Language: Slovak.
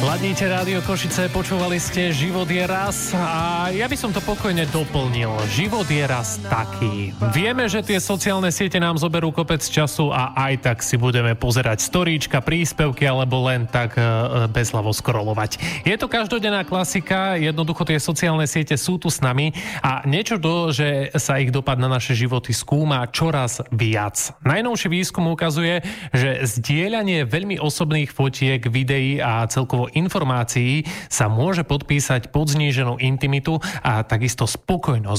Ladníte Rádio Košice, počúvali ste Život je raz a ja by som to pokojne doplnil. Život je raz taký. Vieme, že tie sociálne siete nám zoberú kopec času a aj tak si budeme pozerať storíčka, príspevky alebo len tak bezhlavo scrollovať. Je to každodenná klasika, jednoducho tie sociálne siete sú tu s nami a niečo že sa ich dopad na naše životy skúma čoraz viac. Najnovší výskum ukazuje, že zdieľanie veľmi osobných fotiek, videí a celkovo informácií sa môže podpísať pod zníženú intimitu a takisto spokojnosť